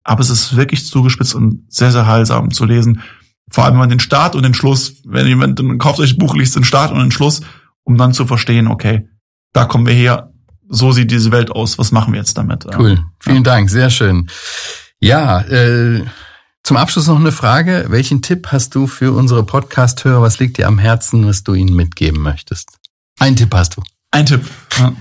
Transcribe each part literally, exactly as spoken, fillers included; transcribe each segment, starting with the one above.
aber es ist wirklich zugespitzt und sehr, sehr heilsam zu lesen. Vor allem, wenn man den Start und den Schluss, wenn jemand ein kauft euch ein Buch, liest den Start und den Schluss, um dann zu verstehen, okay, da kommen wir her, so sieht diese Welt aus, was machen wir jetzt damit? Cool, vielen ja. Dank, sehr schön. Ja, äh, zum Abschluss noch eine Frage. Welchen Tipp hast du für unsere Podcast-Hörer? Was liegt dir am Herzen, was du ihnen mitgeben möchtest? Einen Tipp hast du. Ein Tipp. Ja.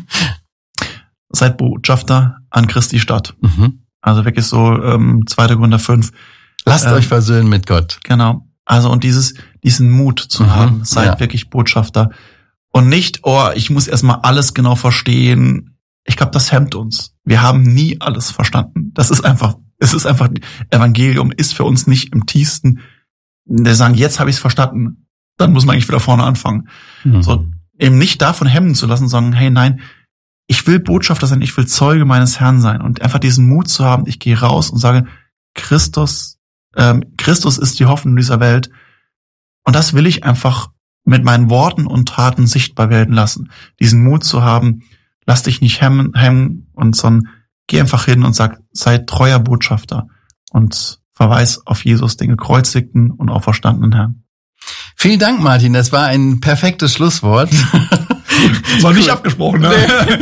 Seid Botschafter an Christi Stadt. Mhm. Also wirklich so ähm, zweiter Korinther fünf. Lasst ähm, euch versöhnen mit Gott. Genau. Also und dieses diesen Mut zu mhm. haben, seid ja. wirklich Botschafter. Und nicht, oh, ich muss erstmal alles genau verstehen. Ich glaube, das hemmt uns. Wir haben nie alles verstanden. Das ist einfach, es ist einfach, Evangelium ist für uns nicht im tiefsten, wir sagen, jetzt habe ich es verstanden. Dann muss man eigentlich wieder vorne anfangen. Mhm. So, eben nicht davon hemmen zu lassen, sondern, hey, nein, ich will Botschafter sein, ich will Zeuge meines Herrn sein. Und einfach diesen Mut zu haben, ich gehe raus und sage, Christus, ähm, Christus ist die Hoffnung dieser Welt. Und das will ich einfach mit meinen Worten und Taten sichtbar werden lassen. Diesen Mut zu haben, lass dich nicht hemmen, hemmen und sondern geh einfach hin und sag, sei treuer Botschafter und verweis auf Jesus, den gekreuzigten und auferstandenen Herrn. Vielen Dank, Martin. Das war ein perfektes Schlusswort. War nicht abgesprochen, ne?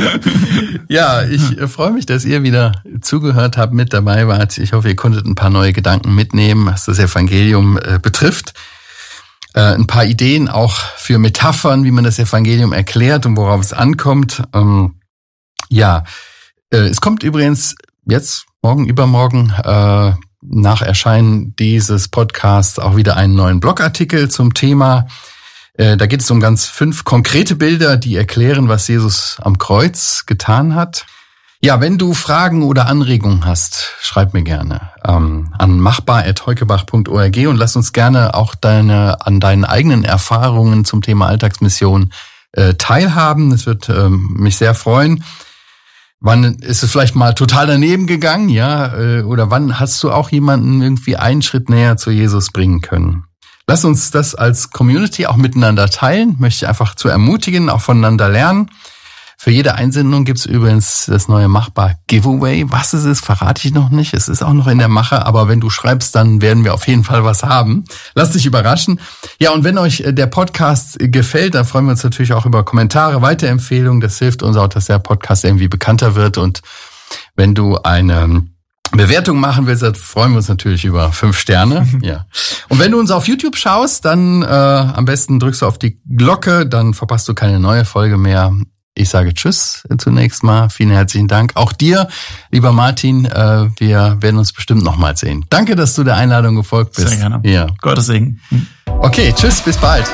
Ja, ich äh, freue mich, dass ihr wieder zugehört habt, mit dabei wart. Ich hoffe, ihr konntet ein paar neue Gedanken mitnehmen, was das Evangelium äh, betrifft. Äh, ein paar Ideen auch für Metaphern, wie man das Evangelium erklärt und worauf es ankommt. Ähm, ja, äh, es kommt übrigens jetzt, morgen, übermorgen, äh, nach Erscheinen dieses Podcasts auch wieder einen neuen Blogartikel zum Thema. Äh, da geht es um ganz fünf konkrete Bilder, die erklären, was Jesus am Kreuz getan hat. Ja, wenn du Fragen oder Anregungen hast, schreib mir gerne ähm, an machbar at heukebach punkt org und lass uns gerne auch deine an deinen eigenen Erfahrungen zum Thema Alltagsmission äh, teilhaben. Das wird ähm, mich sehr freuen. Wann ist es vielleicht mal total daneben gegangen, ja? Äh, oder wann hast du auch jemanden irgendwie einen Schritt näher zu Jesus bringen können? Lass uns das als Community auch miteinander teilen. Möchte ich einfach zu ermutigen, auch voneinander lernen. Für jede Einsendung gibt's übrigens das neue Machbar-Giveaway. Was es ist, verrate ich noch nicht. Es ist auch noch in der Mache, aber wenn du schreibst, dann werden wir auf jeden Fall was haben. Lass dich überraschen. Ja, und wenn euch der Podcast gefällt, dann freuen wir uns natürlich auch über Kommentare, Weiterempfehlungen. Das hilft uns auch, dass der Podcast irgendwie bekannter wird. Und wenn du eine Bewertung machen willst, dann freuen wir uns natürlich über fünf Sterne. Ja. Und wenn du uns auf YouTube schaust, dann äh, am besten drückst du auf die Glocke, dann verpasst du keine neue Folge mehr. Ich sage Tschüss zunächst mal. Vielen herzlichen Dank. Auch dir, lieber Martin, äh, wir werden uns bestimmt nochmal sehen. Danke, dass du der Einladung gefolgt bist. Sehr gerne. Ja. Gottes Segen. Okay, tschüss, bis bald.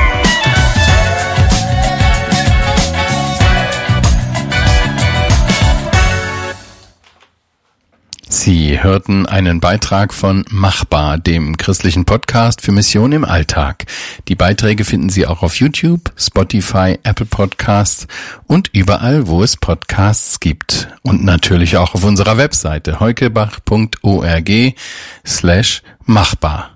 Sie hörten einen Beitrag von Machbar, dem christlichen Podcast für Mission im Alltag. Die Beiträge finden Sie auch auf YouTube, Spotify, Apple Podcasts und überall, wo es Podcasts gibt. Und natürlich auch auf unserer Webseite heukebach punkt org slash machbar.